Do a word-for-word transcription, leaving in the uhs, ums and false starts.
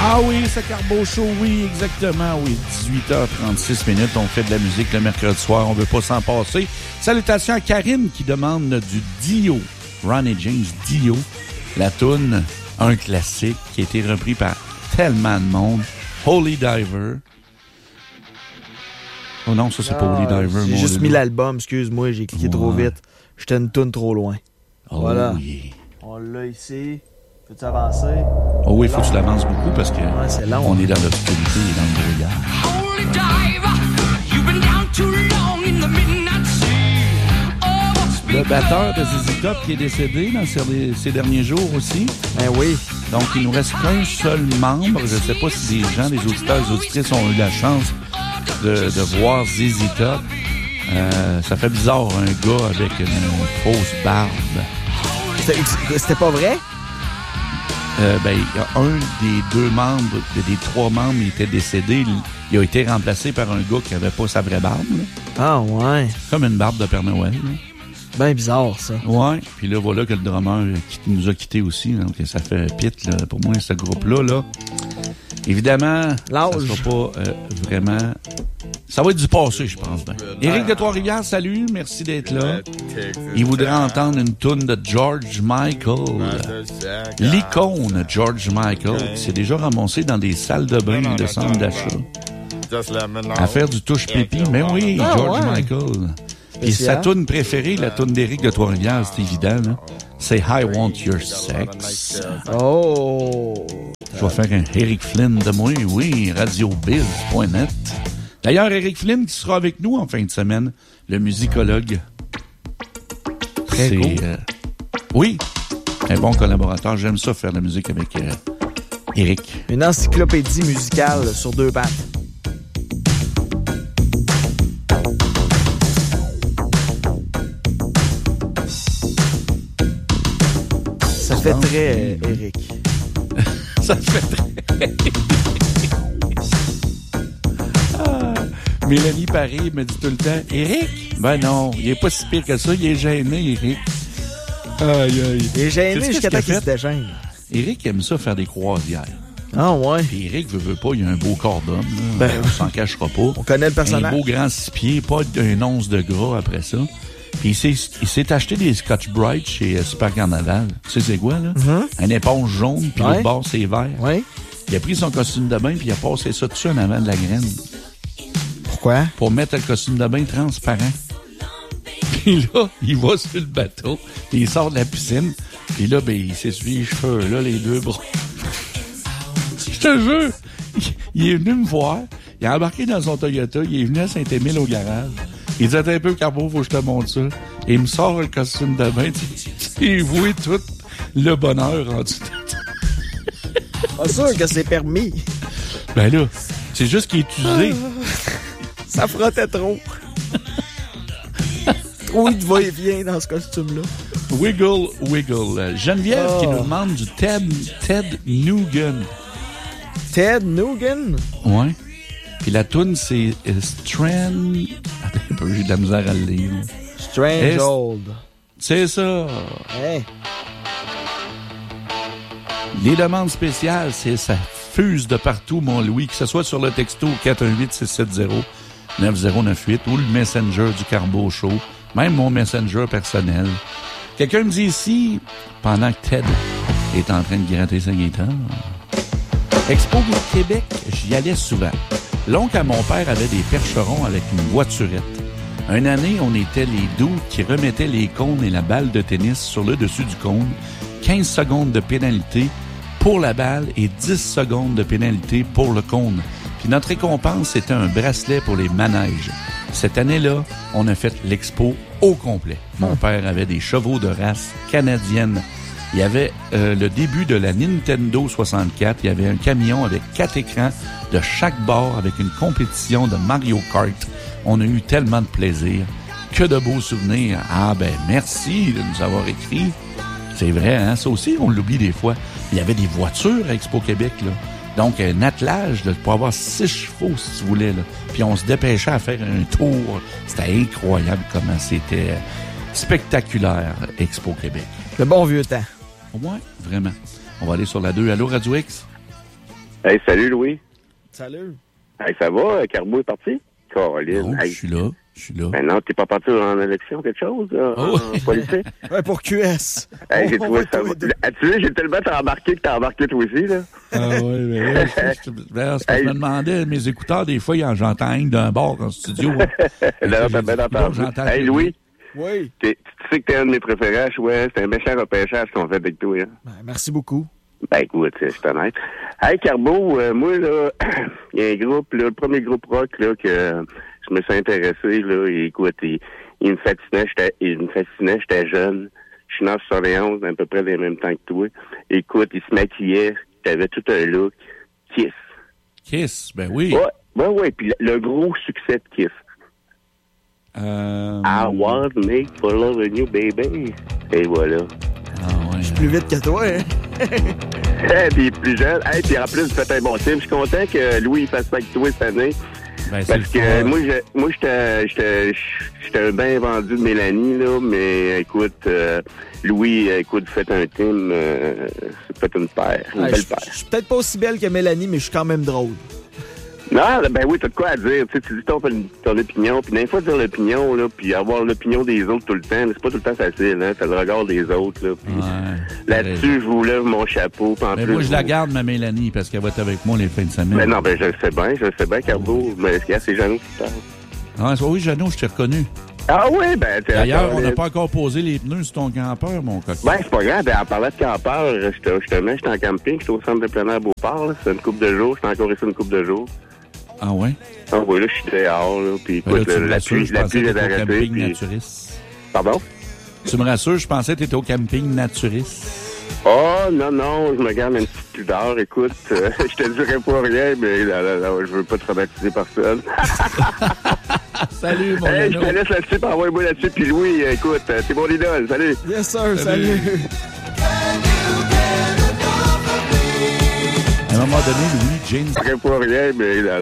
Ah oui, c'est Carbo Show, oui, exactement, oui. dix-huit heures trente-six minutes, on fait de la musique le mercredi soir, on veut pas s'en passer. Salutations à Karine qui demande du Dio, Ronnie James Dio, la toune, un classique qui a été repris par tellement de monde, Holy Diver. Oh non, ça c'est ah, pas Holy Diver. J'ai juste mis l'album, excuse-moi, j'ai cliqué ouais. trop vite. J'étais une toune trop loin. Oh, voilà. Yeah. On l'a ici. Peux-tu avancer? Oh oui, il faut que tu l'avances beaucoup parce que ouais, c'est long, on hein. est dans l'obscurité et dans le brouillard. Holy diver, you've been down too long in the midnight sea. Oh, le batteur de Z Z Top qui est décédé dans ces, ces derniers jours aussi. Ben oui. Donc, il nous reste qu'un seul membre. Je ne sais pas si des gens, des auditeurs, des auditrices ont eu la chance de, de voir Z Z Top. Euh, ça fait bizarre, un gars avec une, une fausse barbe. C'était, c'était pas vrai? Euh, ben, un des deux membres, des trois membres, il était décédé. Il a été remplacé par un gars qui avait pas sa vraie barbe. Là. Ah ouais. Comme une barbe de Père Noël. Là. Ben bizarre, ça. Ouais. Puis là, voilà que le drummer qui nous a quittés aussi. Donc, ça fait pite, là, pour moi, ce groupe-là. Là. Évidemment, l'âge. Ça sera pas euh, vraiment... Ça va être du passé, je pense. Ben. Éric de Trois-Rivières, salut. Merci d'être là. Il voudrait entendre une toune de George Michael. L'icône George Michael qui s'est déjà ramassé dans des salles de bain de centres d'achat. À faire du touche-pipi. Mais oui, ah, George ouais. Michael. Puis sa toune préférée, la toune d'Éric de Trois-Rivières, c'est évident, là. C'est I Want Your Sex. Oh! Je vais faire un Eric Flynn de moi, oui, radio biz point net. D'ailleurs, Eric Flynn qui sera avec nous en fin de semaine, le musicologue. Très c'est, cool. Euh, oui, un bon collaborateur. J'aime ça faire de la musique avec euh, Eric. Une encyclopédie musicale sur deux pattes. Ça fait très euh, Eric. Ça fait très... ah, Mélanie Paris me dit tout le temps, Eric? Ben non, il est pas si pire que ça, il est gêné, Eric. Aïe, aïe. Il est gêné jusqu'à temps qu'il se dégêne. Eric aime ça faire des croisières. Ah ouais. Puis Eric veut, veut pas, il a un beau corps d'homme, là. Ben, on s'en cachera pas. On connaît le personnage. Un beau grand six pieds, pas un once de gras après ça. Puis il s'est, il s'est acheté des Scotch Brite chez Super Carnaval. Tu sais c'est quoi, là? Mm-hmm. Une éponge jaune, puis ouais. l'autre bord, c'est vert. Ouais. Il a pris son costume de bain, puis il a passé ça dessus en avant de la graine. Pourquoi? Pour mettre le costume de bain transparent. Puis là, il va sur le bateau, puis il sort de la piscine, puis là, ben, il s'essuie les cheveux, là, les deux bras. Je te jure, il est venu me voir, il a embarqué dans son Toyota, il est venu à Saint-Émile au garage. Il dit, attends un peu, Carbo, faut que je te montre ça. Et il me sort le costume de bain, tu vois tout le bonheur en dessous. Pas sûr que c'est permis. Ben là, c'est juste qu'il est usé. Ça frottait trop. Trop de va-et-vient dans ce costume-là. Wiggle, wiggle. Geneviève oh. qui nous demande du Ted, Ted Nugent. Ted Nugent? Ouais. Puis la toune, c'est uh, Strand... Attends un peu, j'ai de la misère à le lire. Strange Old. C'est ça. Hey. Les demandes spéciales, c'est ça fuse de partout, mon Louis, que ce soit sur le texto quatre un huit six sept zéro neuf zéro neuf huit ou le Messenger du Carbo Show, même mon Messenger personnel. Quelqu'un me dit ici, pendant que Ted est en train de gratter sa guitare, Expo Québec, j'y allais souvent. L'oncle à mon père avait des percherons avec une voiturette. Une année, on était les douze qui remettaient les cônes et la balle de tennis sur le dessus du cône. quinze secondes de pénalité pour la balle et dix secondes de pénalité pour le cône. Puis notre récompense, c'était un bracelet pour les manèges. Cette année-là, on a fait l'expo au complet. Mon père avait des chevaux de race canadienne. Il y avait euh, le début de la Nintendo soixante-quatre. Il y avait un camion avec quatre écrans de chaque bord avec une compétition de Mario Kart. On a eu tellement de plaisir. Que de beaux souvenirs. Ah ben, merci de nous avoir écrit. C'est vrai, hein? Ça aussi, on l'oublie des fois. Il y avait des voitures à Expo Québec, là. Donc, un attelage, là, pour avoir six chevaux, si tu voulais, là. Puis on se dépêchait à faire un tour. C'était incroyable comment c'était spectaculaire, Expo Québec. Le bon vieux temps. Ouais, vraiment. On va aller sur la deux. Allô, Radio X? Hey, salut, Louis. Salut. Hey, ça va? Carbo est parti? Caroline. Non, Hey. je suis là. Je suis là. Ben non, t'es pas parti en élection, quelque chose, là, Oh. en politique? Ouais, pour Q S. Hey, j'ai On trouvé va ça. tous les deux. Ah, tu sais, j'ai tellement embarqué que t'as embarqué toi aussi, là. Ah oui, mais là, je, je, ben, c'est parce que je me demandais, mes écouteurs, des fois, j'entends rien que d'un bord en studio. Hein. Là, t'as bien entendu. J'entends Hey, plus Louis, Oui. t'es- tu sais que t'es un de mes préférés, ouais, c'est un méchant repêchage qu'on fait avec toi, hein. Ben, merci beaucoup. Ben écoute, je suis honnête. Hey Carbo, euh, moi là, il y a un groupe, là, le premier groupe rock là que je me suis intéressé là, et écoute, il, il me fascinait, j'étais, il me fascinait, j'étais jeune. Je suis né en soixante et onze, à peu près des mêmes temps que toi. Écoute, il se maquillait, t'avais tout un look. Kiss. Kiss, ben oui. Ouais, ouais, ouais. Puis le, le gros succès de Kiss. Euh... I was made for loving you, baby. Et voilà. Ah ouais. Plus vite que toi, hein? Et puis plus jeune. Et puis en plus, vous faites un bon team. Je suis content que Louis il fasse ça avec toi cette année. Ben, c'est Parce le que fun. moi, je, moi, j'étais, j'étais, j'étais un bien vendu de Mélanie, là, mais écoute, euh, Louis, écoute, vous faites un team, euh, vous faites une paire, une Ouais, belle je paire. je suis peut-être pas aussi belle que Mélanie, mais je suis quand même drôle. Non, ben oui, t'as de quoi à dire, tu sais, tu dis ton, ton opinion, puis des fois, dire l'opinion, là, puis avoir l'opinion des autres tout le temps, mais c'est pas tout le temps facile, hein, t'as le regard des autres, là, puis Ouais, là-dessus, je vous lève mon chapeau, puis en mais plus... moi, je la vous- garde, ma Mélanie, parce qu'elle va être avec moi les fins de semaine. Ben non, ben je le sais bien, je le sais bien, Carbo, mais est-ce qu'il y a ces jeunes qui parlent? Ah, oui, Jeannot, je t'ai reconnu. Ah oui, ben... t'es D'ailleurs, encore- on n'a pas encore posé les pneus sur ton campeur, mon coq. Ben, c'est pas grave. Ben, en parlant de campeur, j'étais- justement, j'étais en camping, j'étais au centre de plein air Beauport, là. C'est une couple de jours, j'étais encore ici une couple de jours. Ah ouais? Ah oui, là, je suis dehors, là, puis Ben là, écoute, tu le- me la rassures, pluie, je la pensais pluie que vient t'étais au d'arrêter, camping puis... naturiste. Pardon? Tu me rassures, je pensais que tu étais au camping naturiste. Oh, non, non, je me garde une petite pudeur, écoute, euh, je te dirais pas rien, mais là, là, là, je veux pas traumatiser personne. Salut, mon Hey, je Jeannot. te laisse là-dessus, puis envoie-moi là-dessus, puis Louis, euh, écoute, euh, c'est mon idole, salut! Yes, sir, Salut. salut. À un moment donné, Louis, James Je dirais pas rien, mais là,